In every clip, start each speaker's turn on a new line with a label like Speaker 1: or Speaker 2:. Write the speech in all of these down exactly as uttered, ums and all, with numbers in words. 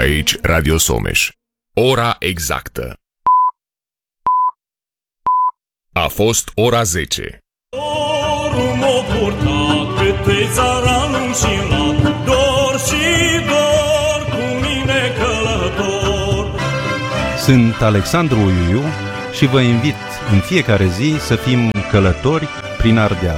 Speaker 1: Aici Radio Someș. Ora exactă. A fost ora zece.
Speaker 2: Dorul m-o purta câte țaranul și lat, dor și dor cu mine călător.
Speaker 3: Sunt Alexandru Iuiu și vă invit în fiecare zi să fim călători prin Ardeal.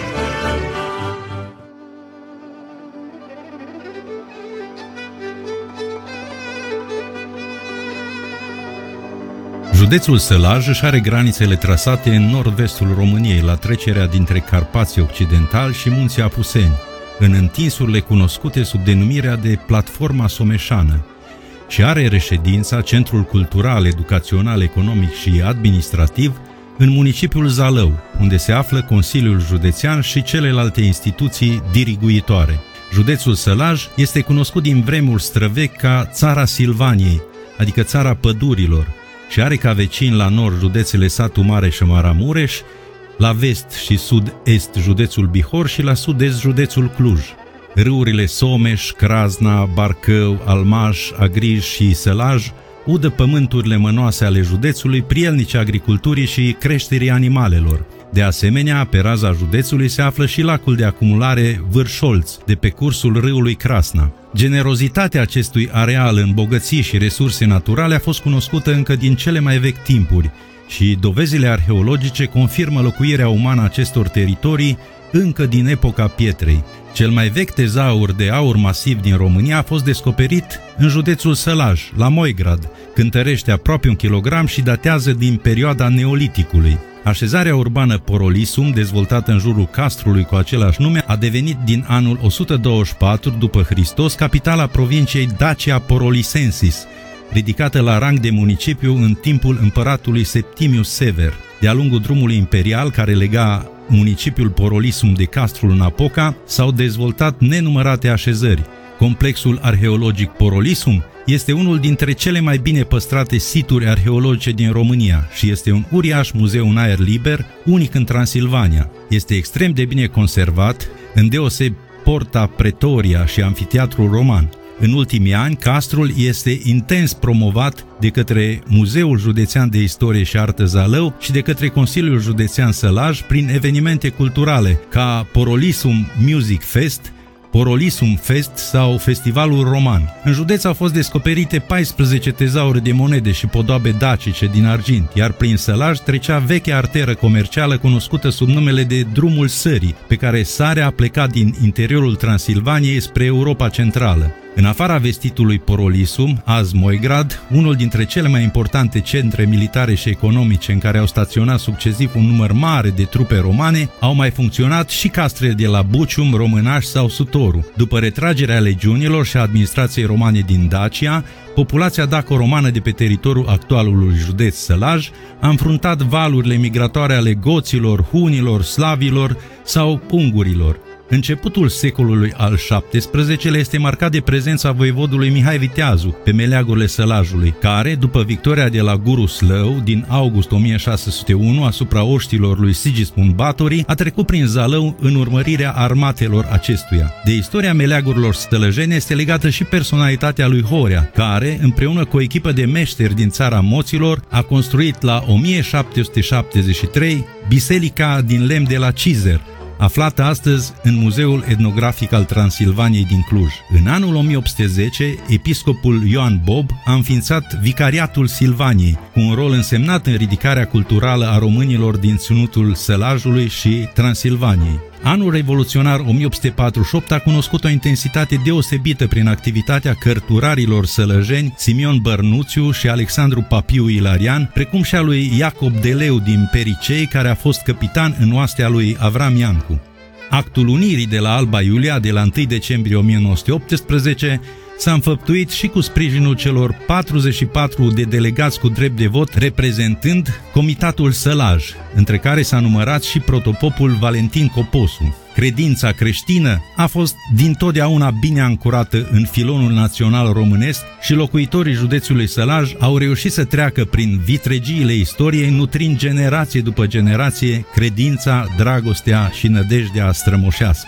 Speaker 3: Județul Sălaj își are granițele trasate în nord-vestul României, la trecerea dintre Carpații Occidentali și Munții Apuseni, în întinsurile cunoscute sub denumirea de Platforma Someșană, și are reședința, centrul cultural, educațional, economic și administrativ, în municipiul Zalău, unde se află Consiliul Județean și celelalte instituții diriguitoare. Județul Sălaj este cunoscut din vremuri străvechi ca Țara Silvaniei, adică Țara Pădurilor, și are ca vecini la nord județele Satu Mare și Maramureș, la vest și sud-est județul Bihor și la sud-est județul Cluj. Râurile Someș, Crazna, Barcău, Almaș, Agrij și Sălaj udă pământurile mănoase ale județului, prielnice agriculturii și creșterii animalelor. De asemenea, pe raza județului se află și lacul de acumulare Vârșolț, de pe cursul râului Crasna. Generozitatea acestui areal în bogății și resurse naturale a fost cunoscută încă din cele mai vechi timpuri și dovezile arheologice confirmă locuirea umană a acestor teritorii încă din epoca pietrei. Cel mai vechi tezaur de aur masiv din România a fost descoperit în județul Sălaj, la Moigrad, cântărește aproape un kilogram și datează din perioada Neoliticului. Așezarea urbană Porolisum, dezvoltată în jurul castrului cu același nume, a devenit din anul o sută douăzeci și patru după Hristos capitala provinciei Dacia Porolisensis, ridicată la rang de municipiu în timpul împăratului Septimius Sever. De-a lungul drumului imperial care lega municipiul Porolisum de castrul Napoca, s-au dezvoltat nenumărate așezări. Complexul arheologic Porolisum este unul dintre cele mai bine păstrate situri arheologice din România și este un uriaș muzeu în aer liber, unic în Transilvania. Este extrem de bine conservat, îndeosebi Porta Pretoria și Amfiteatrul Roman. În ultimii ani, castrul este intens promovat de către Muzeul Județean de Istorie și Artă Zalău și de către Consiliul Județean Sălaj prin evenimente culturale ca Porolisum Music Fest, Porolisum Fest sau Festivalul Roman. În județ au fost descoperite paisprezece tezauri de monede și podoabe dacice din argint, iar prin Sălaj trecea vechea arteră comercială cunoscută sub numele de Drumul Sării, pe care sarea a plecat din interiorul Transilvaniei spre Europa Centrală. În afara vestitului Porolisum, azi Moigrad, unul dintre cele mai importante centre militare și economice în care au staționat succesiv un număr mare de trupe romane, au mai funcționat și castrele de la Bucium, Românaș sau Sutoru. După retragerea legiunilor și a administrației romane din Dacia, populația daco-romană de pe teritoriul actualului județ Sălaj a înfruntat valurile migratoare ale goților, hunilor, slavilor sau ungurilor. Începutul secolului al șaptesprezecelea este marcat de prezența voievodului Mihai Viteazu pe meleagurile Sălajului, care, după victoria de la Guru Slău din august o mie șase sute unu asupra oștilor lui Sigismund Batory, a trecut prin Zalău în urmărirea armatelor acestuia. De istoria meleagurilor stălăjene este legată și personalitatea lui Horea, care, împreună cu o echipă de meșteri din țara Moților, a construit la o mie șapte sute șaptezeci și trei biserica din lemn de la Cizer, aflată astăzi în Muzeul Etnografic al Transilvaniei din Cluj. În anul o mie opt sute zece, episcopul Ioan Bob a înființat Vicariatul Silvaniei, cu un rol însemnat în ridicarea culturală a românilor din ținutul Sălajului și Transilvaniei. Anul revoluționar o mie opt sute patruzeci și opt a cunoscut o intensitate deosebită prin activitatea cărturarilor sălăjeni Simion Bărnuțiu și Alexandru Papiu Ilarian, precum și a lui Iacob Deleu din Pericei, care a fost capitan în oastea lui Avram Iancu. Actul unirii de la Alba Iulia de la întâi decembrie o mie nouă sute optsprezece s-a înfăptuit și cu sprijinul celor patruzeci și patru de delegați cu drept de vot reprezentând Comitatul Sălaj, între care s-a numărat și protopopul Valentin Coposu. Credința creștină a fost dintotdeauna bine ancorată în filonul național românesc și locuitorii județului Sălaj au reușit să treacă prin vitregiile istoriei, nutrind generație după generație credința, dragostea și nădejdea strămoșească.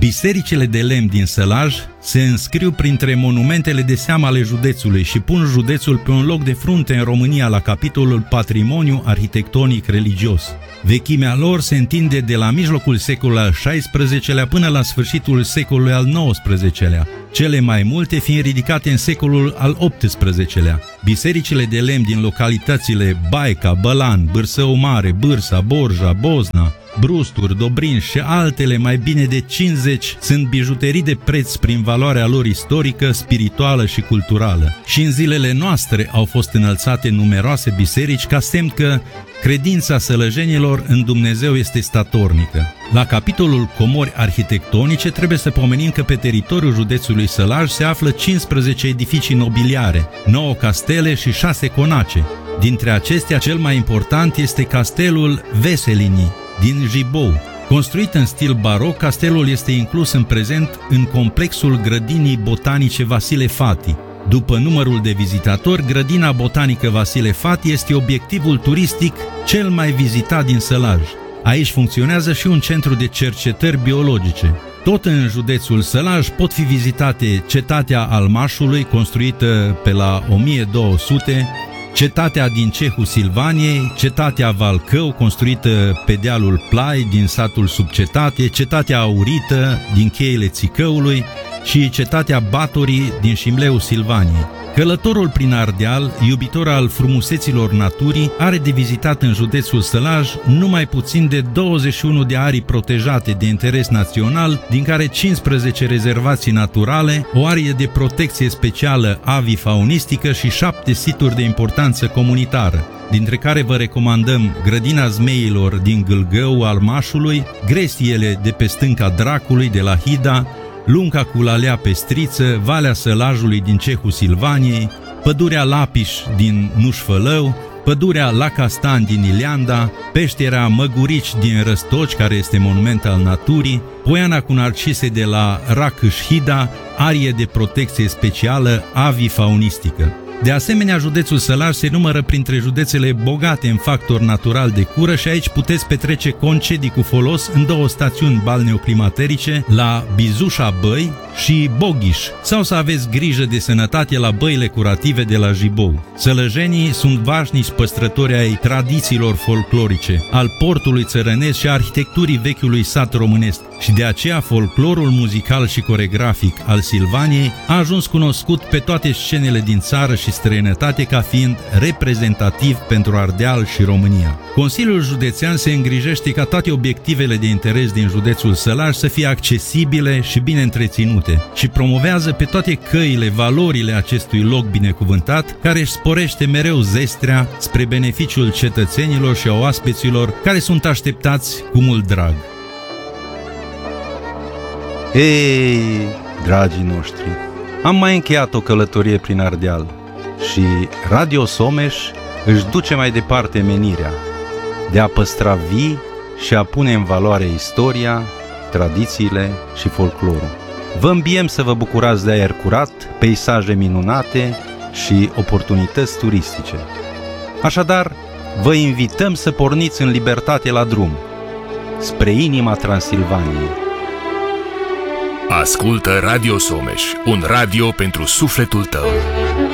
Speaker 3: Bisericile de lemn din Sălaj se înscriu printre monumentele de seamă ale județului și pun județul pe un loc de frunte în România la capitolul patrimoniu arhitectonic religios. Vechimea lor se întinde de la mijlocul secolului al șaisprezecelea până la sfârșitul secolului al nouăsprezecelea, cele mai multe fiind ridicate în secolul al optsprezecelea. Bisericile de lemn din localitățile Baica, Bălan, Bârsău Mare, Bârsa, Borja, Bozna, Brusturi, Dobrin și altele mai bine de cincizeci sunt bijuterii de preț prin valoarea lor istorică, spirituală și culturală. Și în zilele noastre au fost înălțate numeroase biserici ca semn că credința sălăjenilor în Dumnezeu este statornică. La capitolul comori arhitectonice trebuie să pomenim că pe teritoriul județului Sălaj se află cincisprezece edificii nobiliare, nouă castele și șase conace. Dintre acestea, cel mai important este castelul Veselinii din Jibou. Construit în stil baroc, castelul este inclus în prezent în complexul grădinii botanice Vasile Fati. După numărul de vizitatori, grădina botanică Vasile Fati este obiectivul turistic cel mai vizitat din Sălaj. Aici funcționează și un centru de cercetări biologice. Tot în județul Sălaj pot fi vizitate Cetatea Almașului, construită pe la o mie două sute, Cetatea din Cehul Silvaniei, Cetatea Valcău, construită pe dealul Plai din satul Subcetate, Cetatea Aurită din cheile Țicăului și Cetatea Batorii din Șimleu Silvaniei. Călătorul prin Ardeal, iubitor al frumuseților naturii, are de vizitat în județul Sălaj numai puțin de douăzeci și unu de arii protejate de interes național, din care cincisprezece rezervații naturale, o arie de protecție specială avifaunistică și șapte situri de importanță comunitară, dintre care vă recomandăm Grădina Zmeilor din Gâlgău al Mașului, Gresiele de pe Stânca Dracului de la Hida, Lunca cu Lalea Pestriță, Valea Sălajului din Cehul Silvaniei, Pădurea Lapiș din Nușfălău, Pădurea La Castan din Ileanda, Peștera Măgurici din Răstoci, care este monument al naturii, Poiana cu Narcise de la Racâș-Hida, arie de protecție specială avifaunistică. De asemenea, județul Sălaj se numără printre județele bogate în factor natural de cură și aici puteți petrece concedii cu folos în două stațiuni balneoclimaterice, la Bizușa Băi și Boghiș, sau să aveți grijă de sănătate la băile curative de la Jibou. Sălăjenii sunt vașnici păstrători ai tradițiilor folclorice, al portului țărănesc și a arhitecturii vechiului sat românesc, și de aceea folclorul muzical și coregrafic al Silvaniei a ajuns cunoscut pe toate scenele din țară și străinătate ca fiind reprezentativ pentru Ardeal și România. Consiliul Județean se îngrijește ca toate obiectivele de interes din județul Sălaj să fie accesibile și bine întreținute și promovează pe toate căile valorile acestui loc binecuvântat, care își sporește mereu zestrea spre beneficiul cetățenilor și a oaspeților care sunt așteptați cu mult drag.
Speaker 4: Ei, dragii noștri, am mai încheiat o călătorie prin Ardeal și Radio Someș își duce mai departe menirea de a păstra vii și a pune în valoare istoria, tradițiile și folclorul. Vă îmbiem să vă bucurați de aer curat, peisaje minunate și oportunități turistice. Așadar, vă invităm să porniți în libertate la drum, spre inima Transilvaniei.
Speaker 1: Ascultă Radio Someș, un radio pentru sufletul tău.